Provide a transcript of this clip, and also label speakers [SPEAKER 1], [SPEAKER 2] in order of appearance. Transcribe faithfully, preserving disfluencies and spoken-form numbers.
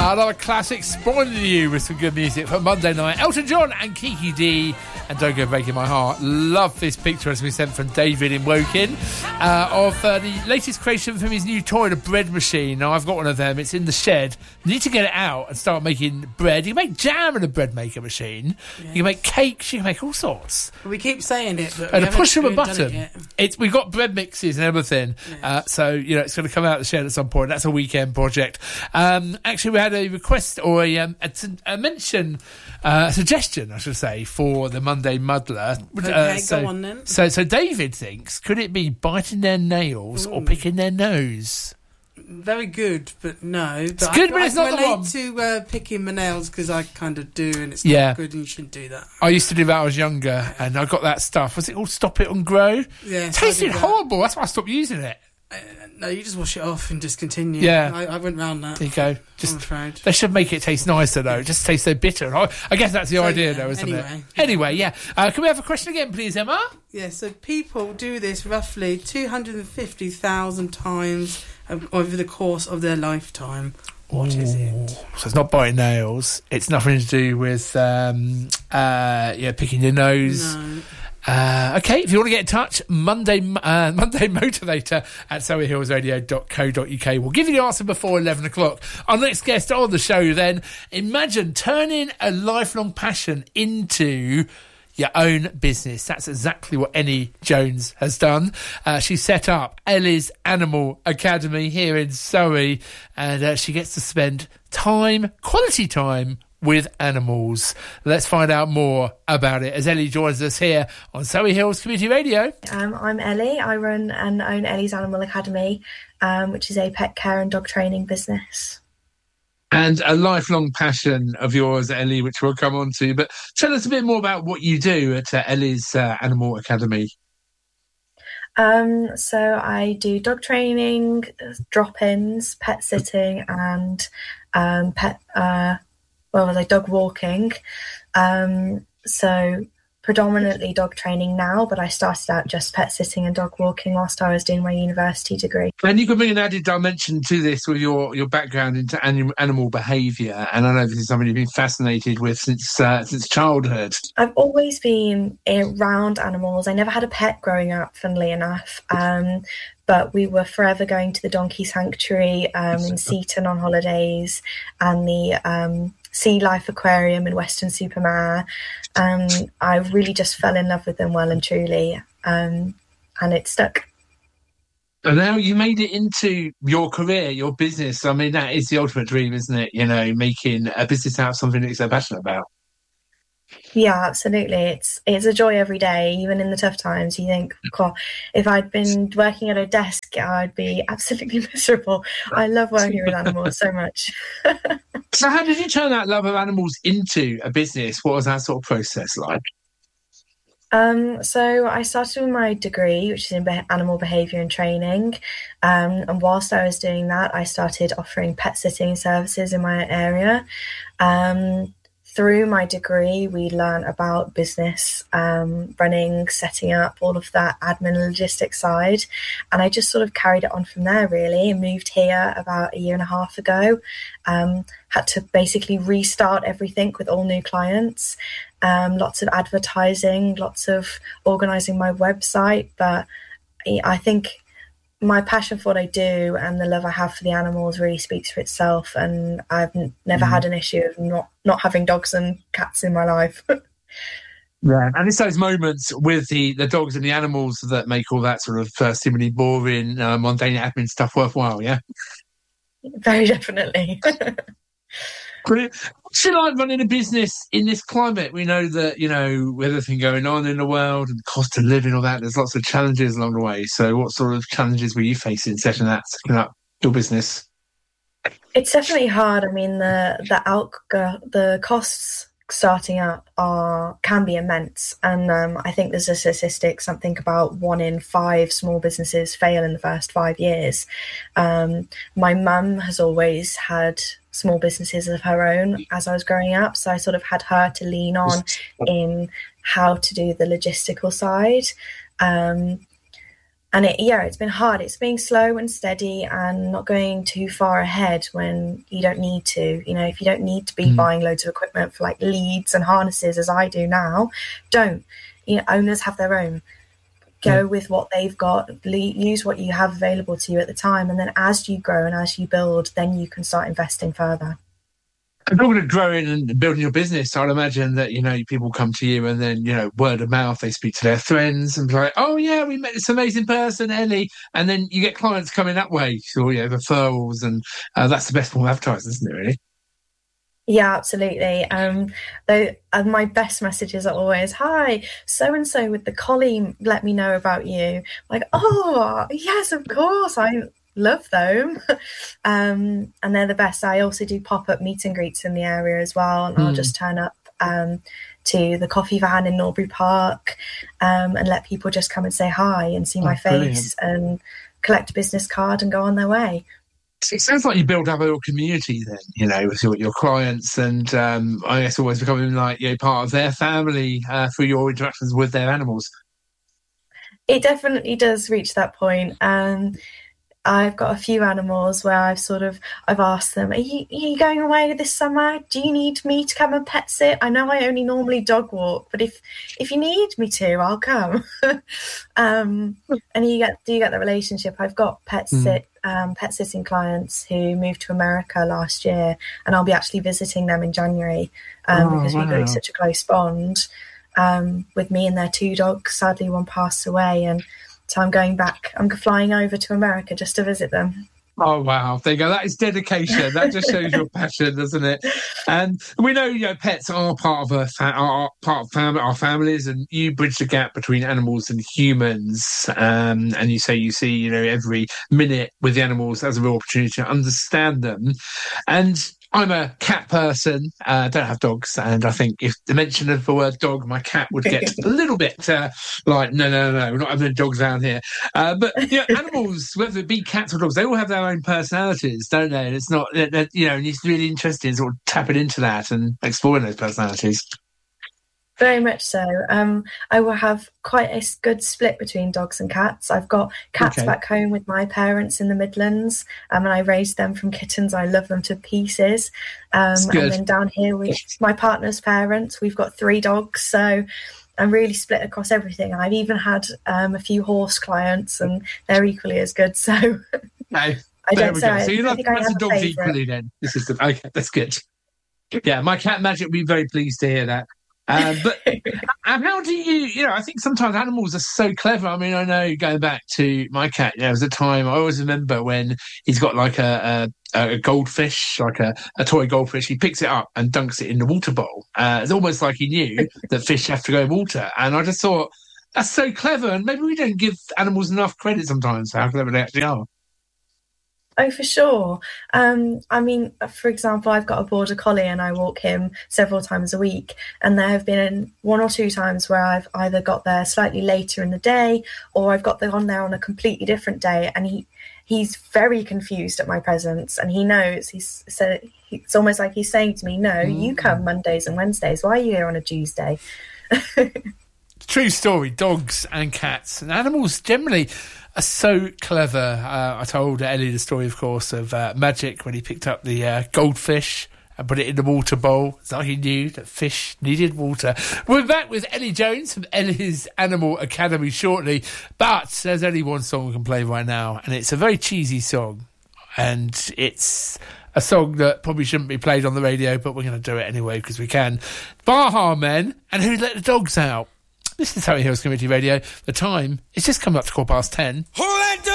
[SPEAKER 1] Uh, another classic spoiling you with some good music for Monday night. Elton John and Kiki D and Don't Go Breaking My Heart. Love this picture as we sent from David in Woking uh, of uh, the latest creation from his new toy, the bread machine. Now, I've got one of them. It's in the shed. You need to get it out and start making bread. You can make jam in a bread maker machine. Yes. You can make cakes. You can make all sorts.
[SPEAKER 2] We keep saying it, but
[SPEAKER 1] and
[SPEAKER 2] we
[SPEAKER 1] a push of a button.
[SPEAKER 2] It
[SPEAKER 1] it's we've got bread mixes and everything. Yes. Uh, so you know it's going to come out of the shed at some point. That's a weekend project. Um, actually, we had a request or a, um, a, a mention, uh, a suggestion, I should say, for the Monday Muddler.
[SPEAKER 2] Okay,
[SPEAKER 1] uh, so,
[SPEAKER 2] go on then.
[SPEAKER 1] So, so David thinks, could it be biting their nails Ooh. or picking their nose?
[SPEAKER 2] Very good, but no. But
[SPEAKER 1] it's good,
[SPEAKER 2] I,
[SPEAKER 1] but it's
[SPEAKER 2] I
[SPEAKER 1] not the one.
[SPEAKER 2] I relate to uh, picking my nails because I kind of do, and it's
[SPEAKER 1] yeah.
[SPEAKER 2] not good, and you shouldn't do that.
[SPEAKER 1] I used to do that when I was younger, and I got that stuff. Was it called Stop It and Grow?
[SPEAKER 2] Yeah.
[SPEAKER 1] It tasted horrible. That's why I stopped using it.
[SPEAKER 2] Uh, no, you just wash it off and just continue.
[SPEAKER 1] Yeah.
[SPEAKER 2] I, I went round that.
[SPEAKER 1] There you go. Just,
[SPEAKER 2] I'm afraid.
[SPEAKER 1] They should make it taste nicer, though. It just tastes so bitter. I, I guess that's the
[SPEAKER 2] so,
[SPEAKER 1] idea,
[SPEAKER 2] yeah,
[SPEAKER 1] though, isn't
[SPEAKER 2] anyway.
[SPEAKER 1] it? Anyway, yeah. Uh, can we have a question again, please, Emma?
[SPEAKER 2] Yeah, so people do this roughly two hundred fifty thousand times over the course of their lifetime. What Ooh. is it?
[SPEAKER 1] So it's not biting nails. It's nothing to do with um, uh, yeah, picking your nose.
[SPEAKER 2] No.
[SPEAKER 1] Uh, okay, if you want to get in touch, Monday uh, Monday Motivator at surrey hills radio dot co dot uk. We'll give you the answer before eleven o'clock. Our next guest on the show then, imagine turning a lifelong passion into your own business. That's exactly what Ellie Jones has done. Uh, she set up Ellie's Animal Academy here in Surrey, and uh, she gets to spend time, quality time, with animals. Let's find out more about it as Ellie joins us here on Surrey Hills Community Radio.
[SPEAKER 3] Um, I'm Ellie. I run and own Ellie's Animal Academy, um, which is a pet care and dog training business.
[SPEAKER 1] And a lifelong passion of yours, Ellie, which we'll come on to. But tell us a bit more about what you do at uh, Ellie's uh, Animal Academy.
[SPEAKER 3] Um, so I do dog training, drop-ins, pet sitting, and um, pet, uh, well, like dog walking. Um, so predominantly dog training now, but I started out just pet sitting and dog walking whilst I was doing my university degree.
[SPEAKER 1] And you can bring an added dimension to this with your, your background into anim- animal behaviour, and I know this is something you've been fascinated with since uh, since childhood.
[SPEAKER 3] I've always been around animals. I never had a pet growing up, funnily enough, um, but we were forever going to the Donkey Sanctuary um, in Seaton on holidays, and the um, Sea Life Aquarium in Weston-super-Mare. Um, I really just fell in love with them well and truly, um, and it stuck.
[SPEAKER 1] And now you made it into your career, your business. I mean, that is the ultimate dream, isn't it? You know, making a business out of something that you're so passionate about.
[SPEAKER 3] Yeah, absolutely. It's it's a joy every day, even in the tough times. You think, God, if I'd been working at a desk, I'd be absolutely miserable. I love working with animals so much.
[SPEAKER 1] So how did you turn that love of animals into a business? What was that sort of process like?
[SPEAKER 3] Um, so I started with my degree, which is in be- animal behaviour and training. Um, and whilst I was doing that, I started offering pet sitting services in my area. Um, through my degree, we learned about business, um, running, setting up, all of that admin and logistics side. And I just sort of carried it on from there, really, and moved here about a year and a half ago. Um, had to basically restart everything with all new clients. Um, lots of advertising, lots of organising my website. But I think my passion for what I do and the love I have for the animals really speaks for itself. And I've n- never mm. had an issue of not, not having dogs and cats in my life.
[SPEAKER 1] Yeah, and it's those moments with the, the dogs and the animals that make all that sort of uh, seemingly boring, uh, mundane admin stuff worthwhile, yeah?
[SPEAKER 3] Very definitely.
[SPEAKER 1] Brilliant. What's it like running a business in this climate? We know that, you know, with everything going on in the world and the cost of living, all that, there's lots of challenges along the way. So what sort of challenges were you facing setting that, setting up your business?
[SPEAKER 3] It's definitely hard. I mean, the the out the costs starting up are can be immense, and um, I think there's a statistic, something about one in five small businesses fail in the first five years. Um, my mum has always had small businesses of her own as I was growing up, so I sort of had her to lean on in how to do the logistical side. Um, and it, yeah, it's been hard. It's being slow and steady and not going too far ahead when you don't need to. You know, if you don't need to be mm. buying loads of equipment for like leads and harnesses, as I do now, don't. You know, owners have their own. Go mm. with what they've got. Use what you have available to you at the time, and then as you grow and as you build, then you can start investing further.
[SPEAKER 1] And talking of growing and building your business, I'd imagine that, you know, people come to you and then, you know, word of mouth, they speak to their friends and be like, oh, yeah, we met this amazing person, Ellie. And then you get clients coming that way. So, you know, referrals, and uh, that's the best form of advertising, isn't it, really?
[SPEAKER 3] Yeah, absolutely. Um, though, uh, my best messages are always, hi, so-and-so with the collie let me know about you. Like, oh, yes, of course, I love them. um, and they're the best. I also do pop-up meet and greets in the area as well, and mm. I'll just turn up um, to the coffee van in Norbury Park um, and let people just come and say hi and see oh, my face brilliant. And collect a business card and go on their way.
[SPEAKER 1] It sounds like you build up a little community then, you know, with your, your clients, and um, I guess always becoming like, you know, part of their family uh, through your interactions with their animals.
[SPEAKER 3] It definitely does reach that point. Um, I've got a few animals where I've sort of, I've asked them, are you, are you going away this summer? Do you need me to come and pet sit? I know I only normally dog walk, but if, if you need me to, I'll come. um, and you get, do you get the relationship? I've got pet sit, mm. um, pet sitting clients who moved to America last year, and I'll be actually visiting them in January um, oh, because wow. we built such a close bond um, with me and their two dogs. Sadly, one passed away, and so I'm going back. I'm flying over to America just to visit them.
[SPEAKER 1] Oh, wow. There you go. That is dedication. That just shows your passion, doesn't it? And we know, you know, pets are part of a fa- are part of fam- our families, and you bridge the gap between animals and humans. Um, and you say you see, you know, every minute with the animals as a real opportunity to understand them. And I'm a cat person. I uh, don't have dogs, and I think if the mention of the word dog, my cat would get a little bit uh, like, no, no, no, we're not having dogs around here. Uh, but you know, animals, whether it be cats or dogs, they all have their own personalities, don't they? And it's not, you know, and it's really interesting sort of tapping into that and exploring those personalities.
[SPEAKER 3] Very much so. Um, I will have quite a good split between dogs and cats. I've got cats okay. back home with my parents in the Midlands, um, and I raised them from kittens. I love them to pieces. Um, and then down here with my partner's parents, we've got three dogs. So I'm really split across everything. I've even had um, a few horse clients, and they're equally as good. So
[SPEAKER 1] no,
[SPEAKER 3] I
[SPEAKER 1] there
[SPEAKER 3] don't
[SPEAKER 1] we
[SPEAKER 3] so
[SPEAKER 1] go. So you love
[SPEAKER 3] the
[SPEAKER 1] dogs equally then. This is the, okay, that's good. Yeah, my cat Magic will be very pleased to hear that. Uh, but and how do you, you know, I think sometimes animals are so clever. I mean, I know going back to my cat, you know, there was a time I always remember when he's got like a, a, a goldfish, like a, a toy goldfish. He picks it up and dunks it in the water bowl. Uh, it's almost like he knew that fish have to go in water. And I just thought, that's so clever. And maybe we don't give animals enough credit sometimes for how clever they actually are.
[SPEAKER 3] Oh, for sure. Um, I mean, for example, I've got a border collie and I walk him several times a week. And there have been one or two times where I've either got there slightly later in the day, or I've got on there on a completely different day. And he he's very confused at my presence, and he knows. He's so it's almost like he's saying to me, "No, mm. you come Mondays and Wednesdays. Why are you here on a Tuesday?"
[SPEAKER 1] True story. Dogs and cats and animals generally are so clever. Uh, I told Ellie the story, of course, of uh, Magic when he picked up the uh, goldfish and put it in the water bowl. So he knew that fish needed water. We're back with Ellie Jones from Ellie's Animal Academy shortly. But there's only one song we can play right now, and it's a very cheesy song. And it's a song that probably shouldn't be played on the radio, but we're going to do it anyway because we can. Baha Men and Who Let the Dogs Out. This is Surrey Hills Community Radio. The time is just coming up to quarter past ten. Who let the